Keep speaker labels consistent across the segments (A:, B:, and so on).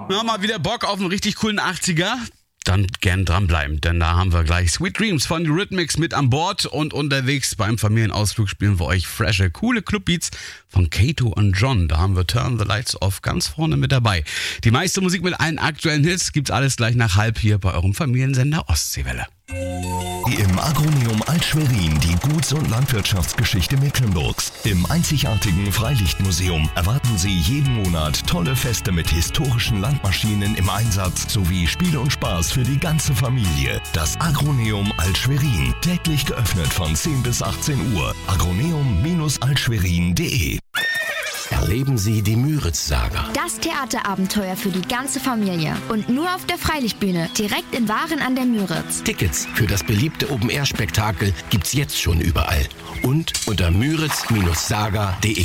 A: Na, mal wieder Bock auf einen richtig coolen 80er? Dann gern dranbleiben, denn da haben wir gleich Sweet Dreams von Eurythmics mit an Bord und unterwegs beim Familienausflug spielen wir euch frische, coole Clubbeats von Kato und John. Da haben wir Turn the Lights Off ganz vorne mit dabei. Die meiste Musik mit allen aktuellen Hits gibt's alles gleich nach halb hier bei eurem Familiensender Ostseewelle.
B: Im Agroneum Alt-Schwerin die Guts- und Landwirtschaftsgeschichte Mecklenburgs. Im einzigartigen Freilichtmuseum erwarten Sie jeden Monat tolle Feste mit historischen Landmaschinen im Einsatz sowie Spiel und Spaß für die ganze Familie. Das Agroneum Alt-Schwerin, täglich geöffnet von 10 bis 18 Uhr. agroneum-altschwerin.de.
C: Erleben Sie die Müritz-Saga.
D: Das Theaterabenteuer für die ganze Familie. Und nur auf der Freilichtbühne, direkt in Waren an der Müritz.
C: Tickets für das beliebte Open-Air-Spektakel gibt's jetzt schon überall. Und unter müritz-saga.de.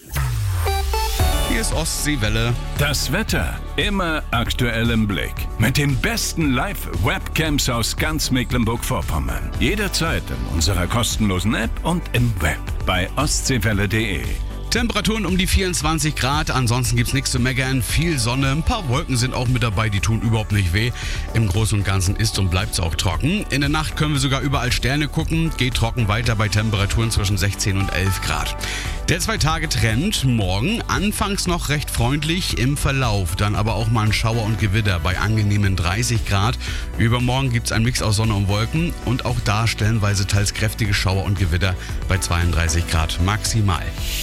A: Hier ist Ostseewelle.
E: Das Wetter immer aktuell im Blick. Mit den besten Live-Webcams aus ganz Mecklenburg-Vorpommern. Jederzeit in unserer kostenlosen App und im Web bei ostseewelle.de.
A: Temperaturen um die 24 Grad, ansonsten gibt's nichts zu meckern, viel Sonne, ein paar Wolken sind auch mit dabei, die tun überhaupt nicht weh. Im Großen und Ganzen ist und bleibt's auch trocken. In der Nacht können wir sogar überall Sterne gucken, geht trocken weiter bei Temperaturen zwischen 16 und 11 Grad. Der 2-Tage-Trend morgen, anfangs noch recht freundlich, im Verlauf dann aber auch mal ein Schauer und Gewitter bei angenehmen 30 Grad. Übermorgen gibt's einen Mix aus Sonne und Wolken und auch da stellenweise teils kräftige Schauer und Gewitter bei 32 Grad maximal.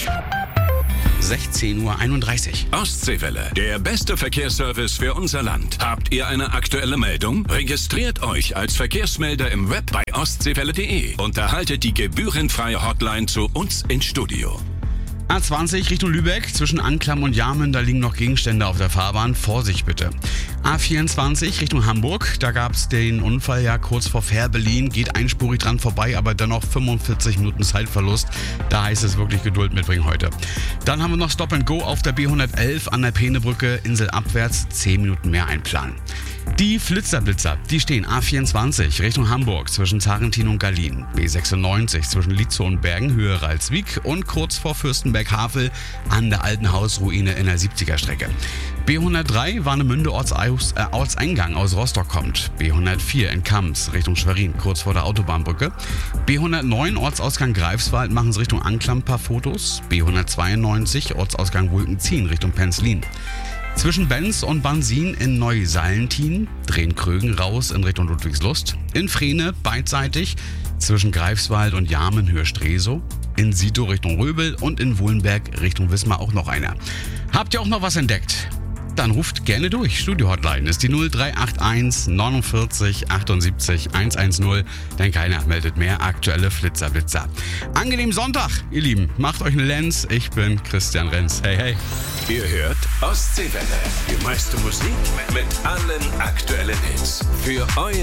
A: 16:31 Uhr.
E: Ostseewelle, der beste Verkehrsservice für unser Land. Habt ihr eine aktuelle Meldung? Registriert euch als Verkehrsmelder im Web bei ostseewelle.de und erhaltet die gebührenfreie Hotline zu uns ins Studio.
A: A20 Richtung Lübeck, zwischen Anklam und Jarmen, da liegen noch Gegenstände auf der Fahrbahn. Vorsicht bitte. A24 Richtung Hamburg, da gab es den Unfall ja kurz vor Fährberlin, geht einspurig dran vorbei, aber dennoch 45 Minuten Zeitverlust. Da heißt es wirklich Geduld mitbringen heute. Dann haben wir noch Stop and Go auf der B111 an der Peenebrücke, Insel abwärts, 10 Minuten mehr einplanen. Die Flitzerblitzer, die stehen A24 Richtung Hamburg zwischen Tarentin und Gallien, B96 zwischen Lietzow und Bergen, Höhe Ralswiek und kurz vor Fürstenberg-Havel an der alten Hausruine in der 70er-Strecke. B103 Warnemünde Ortseingang aus Rostock kommt, B104 in Kams Richtung Schwerin kurz vor der Autobahnbrücke, B109 Ortsausgang Greifswald machen sie Richtung Anklam ein paar Fotos, B192 Ortsausgang Wulkenzien Richtung Penzlin. Zwischen Benz und Bansin in Neu-Salentin, drehen Krögen raus in Richtung Ludwigslust, in Frehne beidseitig, zwischen Greifswald und Jarmen Höhe Stresow, in Sito Richtung Röbel und in Wohlenberg Richtung Wismar auch noch einer. Habt ihr auch noch was entdeckt? Dann ruft gerne durch. Studio-Hotline ist die 0381 49 78 110, denn keiner meldet mehr aktuelle Flitzerblitzer. Angenehmen Sonntag, ihr Lieben. Macht euch eine Lenz. Ich bin Christian Renz. Hey, hey.
E: Ihr hört Ostseewelle, die meiste Musik mit allen aktuellen Hits. Für euer